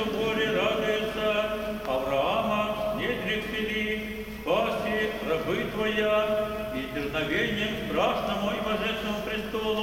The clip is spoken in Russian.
соборе радуется, Авраама недрик вели, спаси рабы Твоя, и дерзновением страшному и божественному престолу